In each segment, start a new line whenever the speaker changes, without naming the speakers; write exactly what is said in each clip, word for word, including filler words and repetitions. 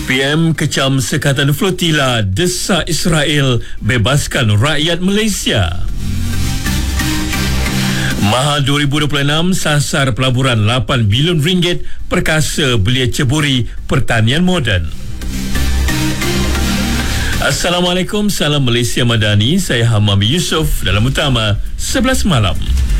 P M kecam sekatan flotila, desak Israel bebaskan rakyat Malaysia. Maha dua ribu dua puluh enam sasar pelaburan lapan bilion ringgit perkasa belia ceburi pertanian moden. Assalamualaikum, salam Malaysia Madani. Saya Hamami Yusof dalam utama sebelas malam.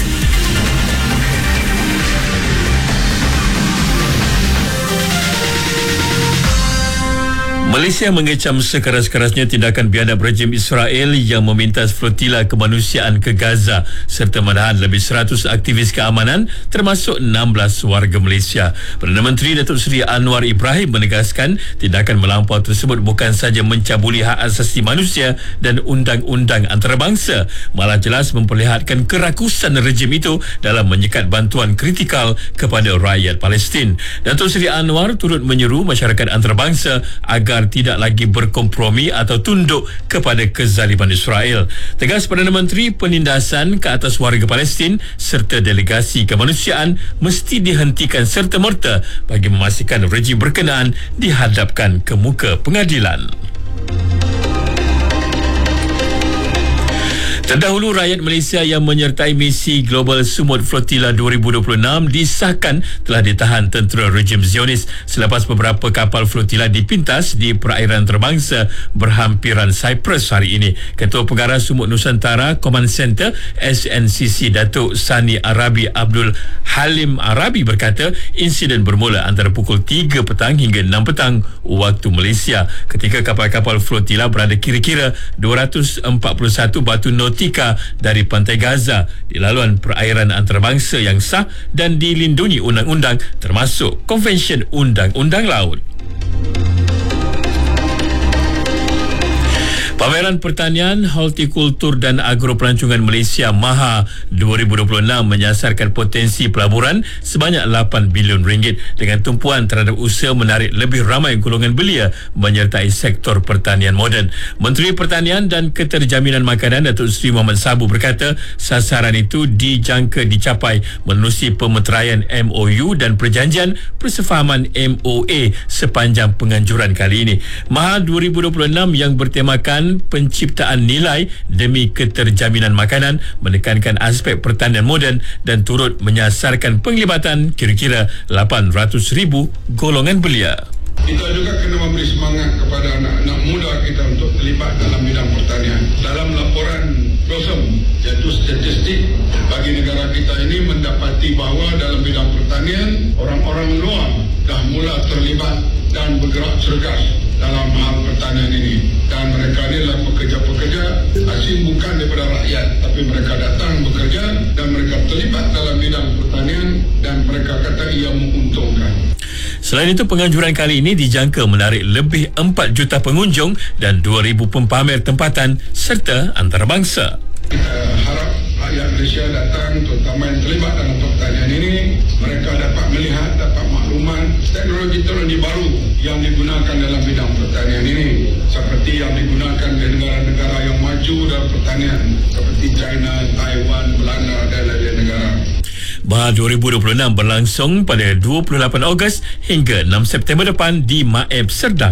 Malaysia mengecam sekeras-kerasnya tindakan biadab rejim Israel yang memintas flotila kemanusiaan ke Gaza serta menahan lebih seratus aktivis keamanan termasuk enam belas warga Malaysia. Perdana Menteri Datuk Seri Anwar Ibrahim menegaskan tindakan melampau tersebut bukan sahaja mencabuli hak asasi manusia dan undang-undang antarabangsa, malah jelas memperlihatkan kerakusan rejim itu dalam menyekat bantuan kritikal kepada rakyat Palestin. Datuk Seri Anwar turut menyeru masyarakat antarabangsa agar tidak lagi berkompromi atau tunduk kepada kezaliman Israel. Tegas Perdana Menteri, penindasan ke atas warga Palestin serta delegasi kemanusiaan mesti dihentikan serta-merta bagi memastikan rejim berkenaan dihadapkan ke muka pengadilan. Terdahulu, rakyat Malaysia yang menyertai misi Global Sumut Flotilla dua ribu dua puluh enam disahkan telah ditahan tentera rejim Zionis selepas beberapa kapal flotilla dipintas di perairan antarabangsa berhampiran Cyprus hari ini. Ketua Pengarah Sumut Nusantara Command Center S N C C Datuk Sani Arabi Abdul Halim Arabi berkata insiden bermula antara pukul tiga petang hingga enam petang waktu Malaysia ketika kapal-kapal flotilla berada kira-kira dua ratus empat puluh satu batu nautika dari pantai Gaza di laluan perairan antarabangsa yang sah dan dilindungi undang-undang termasuk Konvensyen Undang-Undang Laut. Pameran Pertanian, Hortikultur dan Agropelancongan Malaysia Maha dua ribu dua puluh enam menyasarkan potensi pelaburan sebanyak lapan bilion ringgit dengan tumpuan terhadap usaha menarik lebih ramai golongan belia menyertai sektor pertanian moden. Menteri Pertanian dan Keterjaminan Makanan Datuk Seri Mohamed Sabu berkata sasaran itu dijangka dicapai menerusi pemeteraian M O U dan perjanjian persefahaman M O A sepanjang penganjuran kali ini. Maha dua ribu dua puluh enam yang bertemakan penciptaan nilai demi keterjaminan makanan menekankan aspek pertanian moden dan turut menyasarkan penglibatan kira-kira lapan ratus ribu golongan belia.
Kita juga kena memberi semangat kepada anak-anak muda kita untuk terlibat dalam bidang pertanian. Dalam laporan Blossom, iaitu statistik bagi negara kita ini mendapati bahawa dalam bidang pertanian orang-orang luar dah mula terlibat dan bergerak cergas dalam hal pertanian ini. Dan mereka inilah pekerja-pekerja asing bukan daripada rakyat, tapi mereka datang bekerja dan mereka terlibat dalam bidang pertanian dan mereka kata ia menguntungkan.
Selain itu, penganjuran kali ini dijangka menarik lebih empat juta pengunjung dan dua ribu pempamer tempatan serta antarabangsa.
Kita harap rakyat Malaysia datang, terutama yang terlibat dalam pertanian ini, mereka dapat melihat, dapat maklumat teknologi-teknologi baru yang digunakan dalam bidang pertanian ini, seperti yang digunakan di negara-negara yang maju dalam pertanian seperti China, Taiwan, Belanda dan lain-lain negara.
Maha dua ribu dua puluh enam berlangsung pada dua puluh lapan Ogos hingga enam September depan di Maeb, Serdang.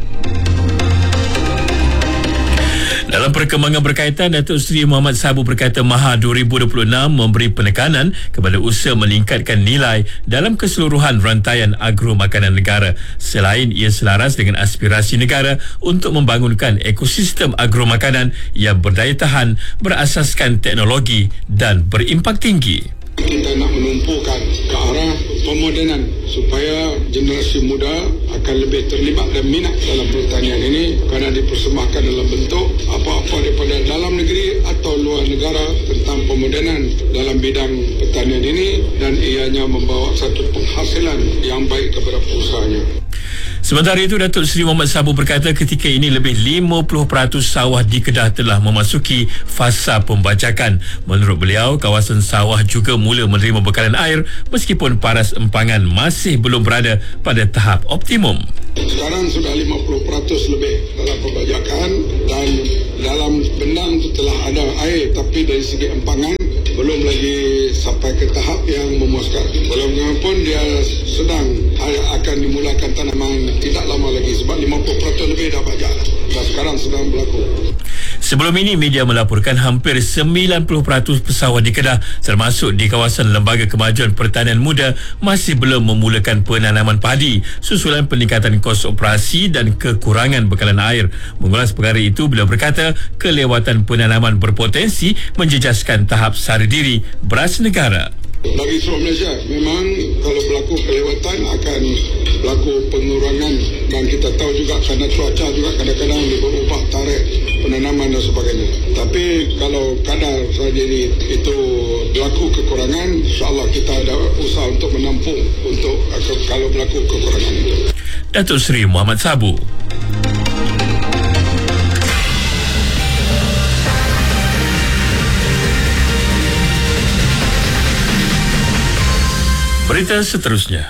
Dalam perkembangan berkaitan, Datuk Seri Mohamed Sabu berkata Maha dua ribu dua puluh enam memberi penekanan kepada usaha meningkatkan nilai dalam keseluruhan rantaian agro makanan negara. Selain ia selaras dengan aspirasi negara untuk membangunkan ekosistem agro makanan yang berdaya tahan, berasaskan teknologi dan berimpak tinggi.
Kita nak menumpukan ke arah pemodenan supaya generasi muda akan lebih terlibat dan minat dalam pertanian ini kerana dipersembahkan dalam bentuk apa-apa daripada dalam negeri atau luar negara tentang pemodenan dalam bidang pertanian ini dan ianya membawa satu penghasilan yang baik kepada usahanya.
Sementara itu, Datuk Seri Mohamed Sabu berkata ketika ini lebih lima puluh peratus sawah di Kedah telah memasuki fasa pembajakan. Menurut beliau, kawasan sawah juga mula menerima bekalan air meskipun paras empangan masih belum berada pada tahap optimum.
Sekarang sudah lima puluh peratus lebih dalam pembajakan dan dalam bendang itu telah ada air, tapi dari segi empangan belum lagi sampai ke tahap yang memuaskan. Belum pun dia sedang akan dimulakan tanaman tidak lama lagi sebab puluh peratus lebih dah pajak lah. Dan sekarang sedang berlaku.
Sebelum ini, media melaporkan hampir sembilan puluh peratus pesawat di Kedah termasuk di kawasan Lembaga Kemajuan Pertanian Muda masih belum memulakan penanaman padi susulan peningkatan kos operasi dan kekurangan bekalan air. Mengulas perkara itu, beliau berkata kelewatan penanaman berpotensi menjejaskan tahap sara diri beras negara.
Bagi seluruh Malaysia, memang kalau berlaku kelewatan akan berlaku pengurangan, dan kita tahu juga kerana cuaca juga kadang-kadang dia berubah tarikh penanaman dan sebagainya. Tapi kalau kadar sara diri itu berlaku kekurangan, insya-Allah kita ada usaha untuk menampung untuk kalau berlaku kekurangan itu.
Datuk Seri Muhammad Sabu. Berita seterusnya.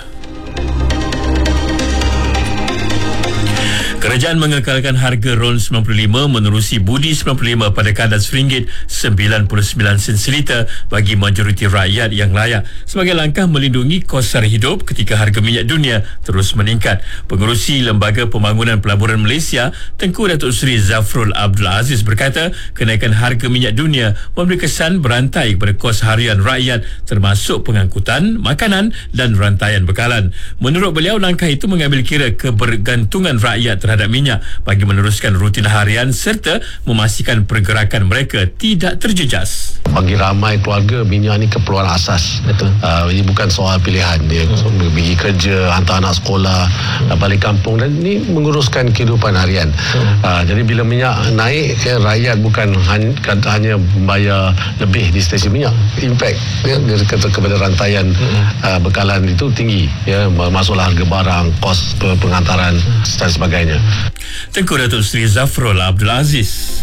Kerajaan mengekalkan harga RON sembilan puluh lima menerusi budi sembilan puluh lima pada kadar satu ringgit sembilan puluh sembilan sen seliter bagi majoriti rakyat yang layak sebagai langkah melindungi kos sara hidup ketika harga minyak dunia terus meningkat. Pengerusi Lembaga Pembangunan Pelaburan Malaysia, Tengku Datuk Seri Zafrul Abdul Aziz berkata kenaikan harga minyak dunia memberi kesan berantai kepada kos harian rakyat termasuk pengangkutan, makanan dan rantaian bekalan. Menurut beliau, langkah itu mengambil kira kebergantungan rakyat terhadap minyak bagi meneruskan rutin harian serta memastikan pergerakan mereka tidak terjejas.
Bagi ramai keluarga, minyak ni keperluan asas. Betul. Uh, ini bukan soal pilihan dia. Hmm. Pergi kerja, hantar anak sekolah, hmm. balik kampung, dan ini menguruskan kehidupan harian. Hmm. Uh, jadi bila minyak naik, ya, rakyat bukan hanya, hanya membayar lebih di stesen minyak. Impact ya, kepada rantaian hmm. uh, bekalan itu tinggi. Ya, masuklah harga barang, kos pengantaran hmm. dan sebagainya.
Tengku Datuk Seri Zafrul Abdul Aziz.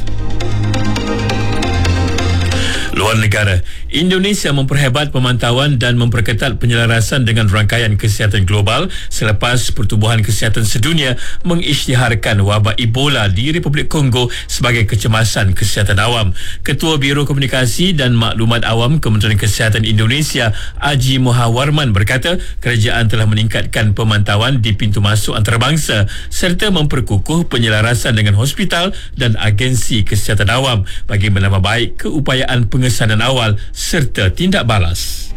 Luar negara, Indonesia memperhebat pemantauan dan memperketat penyelarasan dengan rangkaian kesihatan global selepas Pertubuhan Kesihatan Sedunia mengisytiharkan wabak Ebola di Republik Kongo sebagai kecemasan kesihatan awam. Ketua Biro Komunikasi dan Maklumat Awam Kementerian Kesihatan Indonesia, Aji Muhawarman berkata kerajaan telah meningkatkan pemantauan di pintu masuk antarabangsa serta memperkukuh penyelarasan dengan hospital dan agensi kesihatan awam bagi menambah baik keupayaan pengesanan awal serta tindak balas.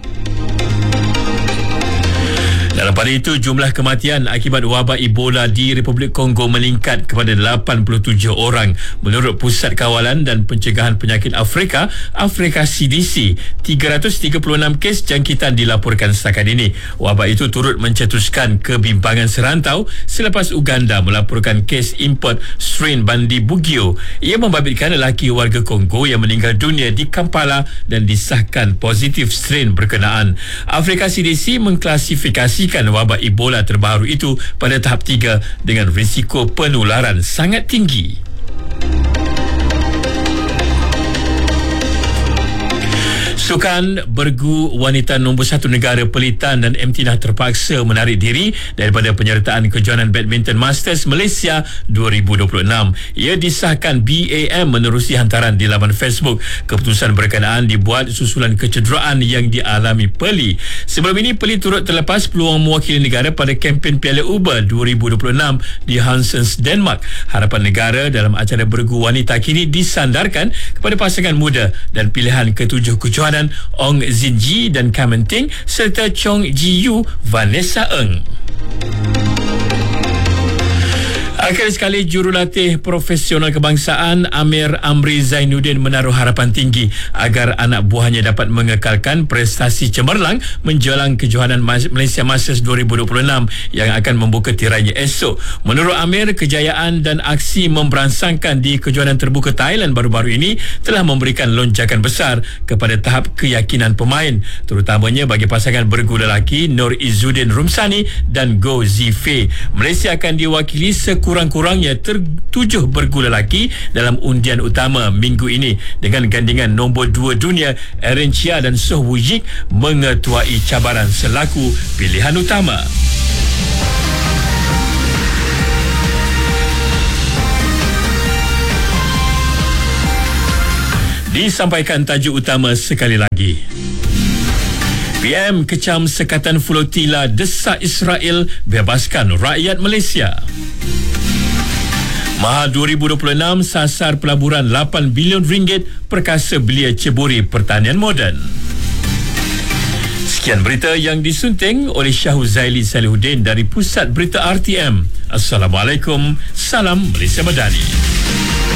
Dalam pada itu, jumlah kematian akibat wabak Ebola di Republik Kongo meningkat kepada lapan puluh tujuh orang. Menurut Pusat Kawalan dan Pencegahan Penyakit Afrika, Afrika C D C, tiga ratus tiga puluh enam kes jangkitan dilaporkan setakat ini. Wabak itu turut mencetuskan kebimbangan serantau selepas Uganda melaporkan kes import strain Bandi Bugio. Ia membabitkan lelaki warga Kongo yang meninggal dunia di Kampala dan disahkan positif strain berkenaan. Afrika C D C mengklasifikasi wabak Ebola terbaru itu pada tahap tiga dengan risiko penularan sangat tinggi. Sukan bergu wanita nombor satu negara Pelitan dan M Tinah terpaksa menarik diri daripada penyertaan kejohanan Badminton Masters Malaysia dua ribu dua puluh enam. Ia disahkan B A M menerusi hantaran di laman Facebook. Keputusan berkenaan dibuat susulan kecederaan yang dialami Peli. Sebelum ini, Peli turut terlepas peluang mewakili negara pada kempen Piala Uber dua ribu dua puluh enam di Hansens, Denmark. Harapan negara dalam acara bergu wanita kini disandarkan kepada pasangan muda dan pilihan ketujuh kejohanan Ong Zin Ji dan Kamen Ting serta Chong Ji Yu Vanessa Eng. Akhir sekali, jurulatih profesional kebangsaan Amir Amri Zainuddin menaruh harapan tinggi agar anak buahnya dapat mengekalkan prestasi cemerlang menjelang kejohanan Malaysia Masters dua ribu dua puluh enam yang akan membuka tirainya esok. Menurut Amir, kejayaan dan aksi memberansangkan di kejohanan terbuka Thailand baru-baru ini telah memberikan lonjakan besar kepada tahap keyakinan pemain, terutamanya bagi pasangan bergu lelaki Nur Izzuddin Rumsani dan Goh Zifei. Malaysia akan diwakili sekurang kurang-kurangnya tertujuh bergu lelaki dalam undian utama minggu ini dengan gandingan nombor dua dunia Aaron Chia dan Soh Woo Yik mengetuai cabaran selaku pilihan utama. Disampaikan tajuk utama sekali lagi. P M kecam sekatan flotila desak Israel bebaskan rakyat Malaysia. Maha dua ribu dua puluh enam sasar pelaburan lapan bilion ringgit perkasa belia ceburi pertanian moden. Sekian berita yang disunting oleh Syahul Zaili Salihuddin dari Pusat Berita R T M. Assalamualaikum, salam Malaysia Madani.